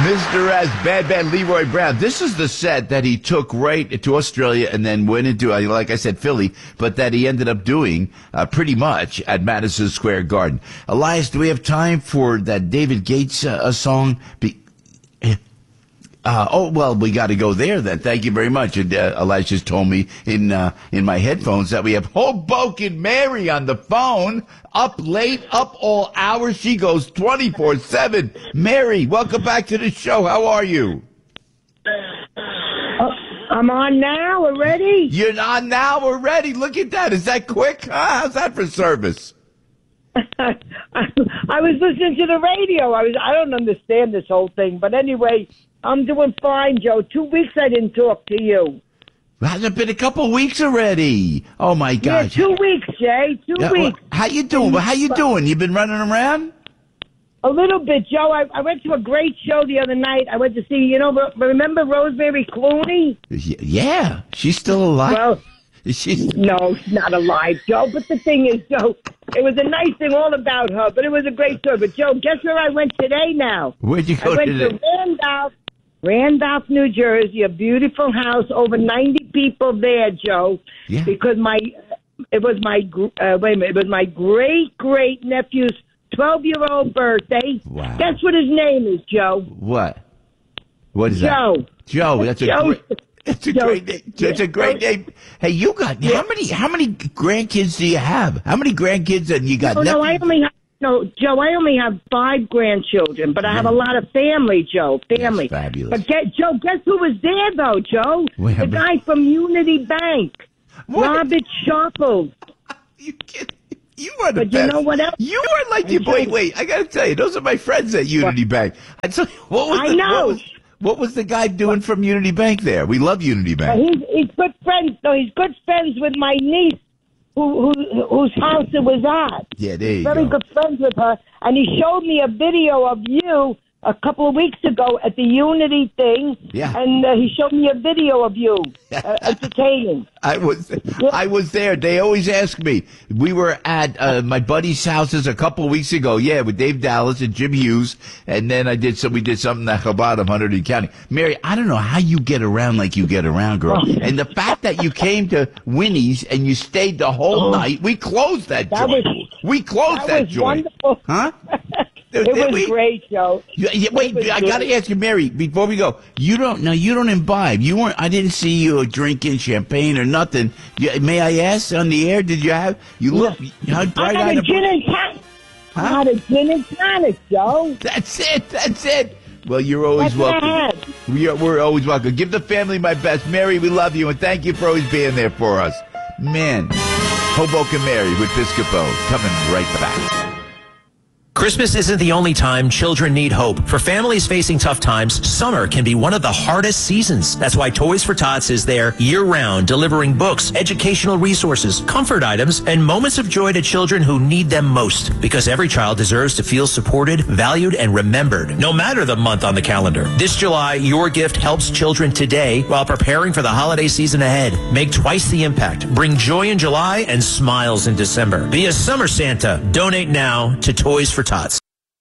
Mr. S, Bad Leroy Brown. This is the set that he took right to Australia and then went into, like I said, Philly, but that he ended up doing pretty much at Madison Square Garden. Elias, do we have time for that David Gates song? Well, we got to go there then. Thank you very much. And Elias just told me in my headphones that we have Hoboken Mary on the phone, up late, up all hours. She goes 24/7. Mary, welcome back to the show. How are you? I'm on now already. You're on now already. Look at that. Is that quick? How's that for service? I was listening to the radio. I don't understand this whole thing, but anyway, I'm doing fine, Joe. 2 weeks I didn't talk to you. Has it been a couple weeks already? Oh my gosh! Yeah, 2 weeks, Jay. 2 weeks. How you doing? How you doing? You been running around? A little bit, Joe. I went to a great show the other night. I went to see, remember Rosemary Clooney? Yeah, she's still alive. Well, no, she's not alive, Joe. But the thing is, Joe, it was a nice thing all about her, but it was a great show. But, Joe, guess where I went today now? Where'd you go today? I went to Randolph, New Jersey, a beautiful house, over 90 people there, Joe. Yeah. Because it was my great nephew's 12-year-old birthday. Wow. Guess what his name is, Joe? What? What is Joe. that? Joe. That's a great. It's a great name. It's a great name. Hey, you got how many grandkids do you have? How many grandkids and you got? Joe, I only have 5 grandchildren, but I have a lot of family, Joe. Family. That's fabulous. But guess who was there though, Joe? The guy from Unity Bank, Robert Sharple. You kidding? You are the but best. You know what else? You are like wait. I got to tell you, those are my friends at Unity Bank. I know. What was the guy doing from Unity Bank there? We love Unity Bank. He's good friends. So he's good friends with my niece, whose house it was at. Yeah, there you Very go. good friends with her, and he showed me a video of you a couple of weeks ago at the Unity thing. Yeah. And he showed me a video of you entertaining. I was there. They always ask me. We were at my buddy's houses a couple of weeks ago. Yeah, with Dave Dallas and Jim Hughes, and then we did something at Chabad of Hunterdon County. Mary, I don't know how you get around like you get around, girl. And the fact that you came to Winnie's and you stayed the whole night, we closed that joint. We closed that joint. Wonderful. Huh? It was great, Joe. Wait, I got to ask you, Mary, before we go. You don't imbibe. I didn't see you drinking champagne or nothing. May I ask on the air? Did you have? You look bright-eyed. I had a gin and tonic. Huh? I had a gin and tonic, Joe. That's it. Well, you're always welcome. We're always welcome. Give the family my best. Mary, we love you, and thank you for always being there for us. Man, Hoboken Mary with Piscopo coming right back. Christmas isn't the only time children need hope. For families facing tough times, summer can be one of the hardest seasons. That's why Toys for Tots is there year-round, delivering books, educational resources, comfort items, and moments of joy to children who need them most. Because every child deserves to feel supported, valued, and remembered, no matter the month on the calendar. This July, your gift helps children today while preparing for the holiday season ahead. Make twice the impact. Bring joy in July and smiles in December. Be a summer Santa. Donate now to Toys for Tots.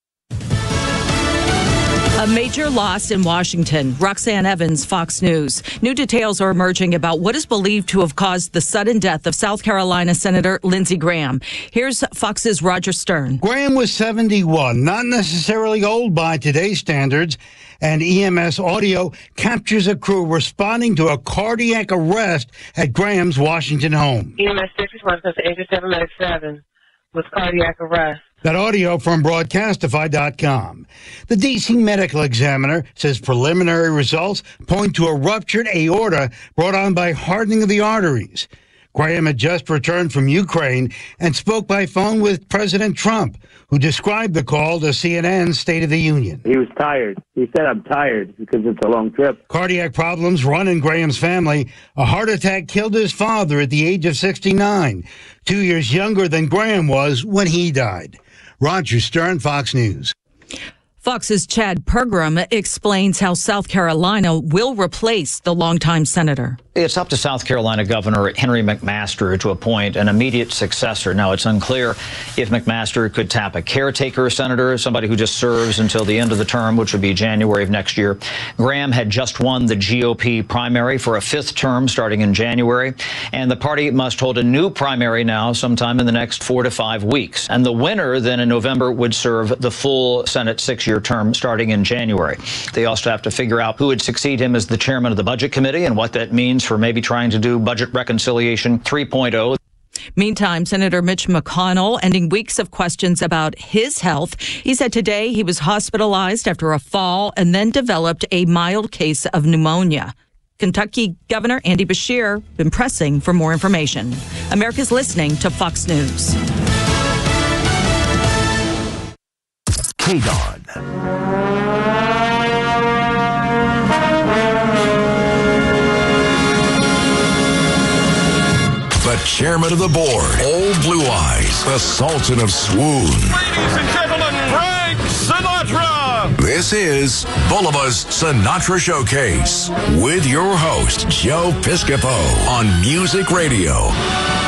A major loss in Washington. Roxanne Evans, Fox News. New details are emerging about what is believed to have caused the sudden death of South Carolina Senator Lindsey Graham. Here's Fox's Roger Stern. Graham was 71, not necessarily old by today's standards, and EMS audio captures a crew responding to a cardiac arrest at Graham's Washington home. EMS 6 response to 8707 with cardiac arrest. That audio from Broadcastify.com. The D.C. medical examiner says preliminary results point to a ruptured aorta brought on by hardening of the arteries. Graham had just returned from Ukraine and spoke by phone with President Trump, who described the call to CNN's State of the Union. He was tired. He said, "I'm tired," because it's a long trip. Cardiac problems run in Graham's family. A heart attack killed his father at the age of 69, 2 years younger than Graham was when he died. Roger Stern, Fox News. Fox's Chad Pergram explains how South Carolina will replace the longtime senator. It's up to South Carolina Governor Henry McMaster to appoint an immediate successor. Now, it's unclear if McMaster could tap a caretaker senator, somebody who just serves until the end of the term, which would be January of next year. Graham had just won the GOP primary for a fifth term starting in January, and the party must hold a new primary now sometime in the next 4 to 5 weeks. And the winner then in November would serve the full Senate 6-year term starting in January. They also have to figure out who would succeed him as the chairman of the Budget Committee and what that means for maybe trying to do budget reconciliation 3.0. Meantime, Senator Mitch McConnell ending weeks of questions about his health. He said today he was hospitalized after a fall and then developed a mild case of pneumonia. Kentucky Governor Andy Beshear been pressing for more information. America's listening to Fox News. KDON. The chairman of the board, Old Blue Eyes, the Sultan of Swoon. Ladies and gentlemen, Frank Sinatra! This is Bulba's Sinatra Showcase with your host, Joe Piscopo on Music Radio.